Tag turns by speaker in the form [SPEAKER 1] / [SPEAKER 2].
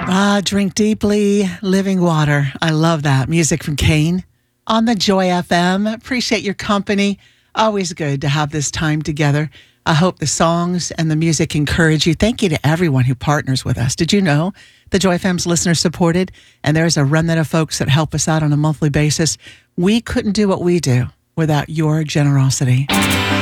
[SPEAKER 1] Drink Deeply, Living Water. I love that. Music from Kane on the Joy FM. Appreciate your company. Always good to have this time together. I hope the songs and the music encourage you. Thank you to everyone who partners with us. Did you know the Joy FM's listener supported? And there's a remnant of folks that help us out on a monthly basis. We couldn't do what we do without your generosity.